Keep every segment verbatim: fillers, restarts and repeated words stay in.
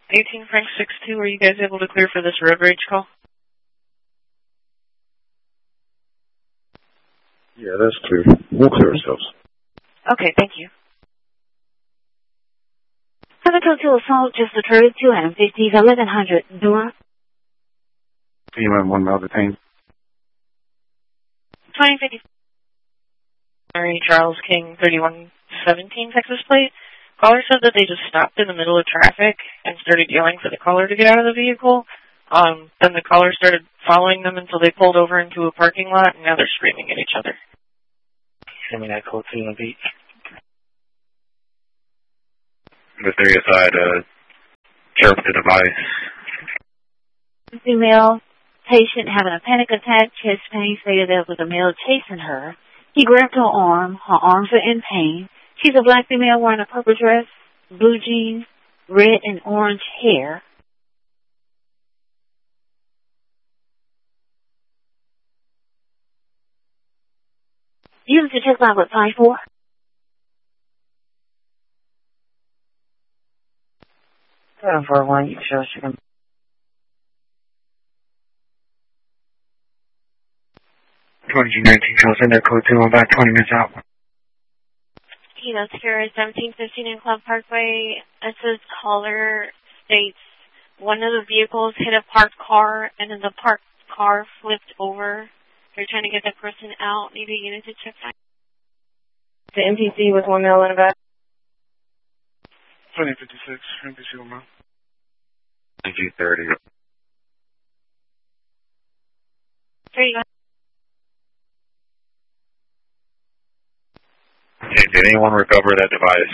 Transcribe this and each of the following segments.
eighteen Frank six two, were you guys able to clear for this road rage call? Yeah, that's clear. We'll clear ourselves. Okay, thank you. seven two two assault just occurred, two M fifties, eleven hundred, Dora. You have one male detained. twenty fifty. Mary Charles King, thirty-one seventeen Texas plate. Caller said that they just stopped in the middle of traffic and started yelling for the caller to get out of the vehicle. Um, then the caller started following them until they pulled over into a parking lot, and now they're screaming at each other. Send me that code to the beach. The three aside, uh, chirp the device. Female patient having a panic attack, chest pain, stated there was a male chasing her. He grabbed her arm. Her arms are in pain. She's a black female wearing a purple dress, blue jeans, red and orange hair. Use the check line with five four. seven four one, you show us you can. twenty nineteen, I'll send that code to him about twenty minutes out. Kilo Secure seventeen fifteen in Club Parkway. It says caller states one of the vehicles hit a parked car and then the parked car flipped over. They're trying to get the person out. Need a unit to check that. The M P C with one male in the back. twenty fifty-six, M P C one male. G thirty. Three, go ahead. Hey, did anyone recover that device?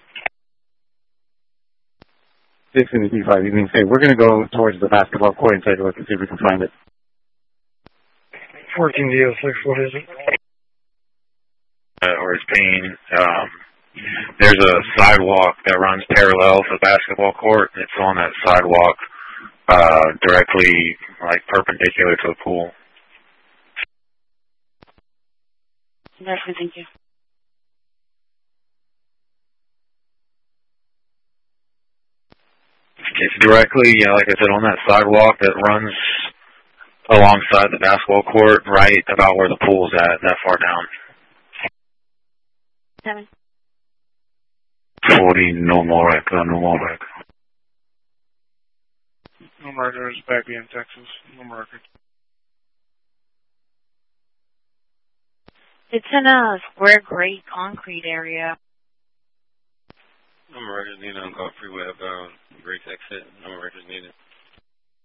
six in the P five, you can say, we're going to go towards the basketball court and take a look and see if we can find it. fourteen D oh six, what is it? Uh, or his pain. Um, there's a sidewalk that runs parallel to the basketball court. It's on that sidewalk, uh, directly, like, perpendicular to the pool. Definitely, thank you. It's directly, you know, like I said, on that sidewalk that runs alongside the basketball court, right about where the pool's at, that far down. Seven. forty, no more record, no more record. No murder is back in Texas. No more record. It's in a square gray concrete area. No murder, you know, go freeway.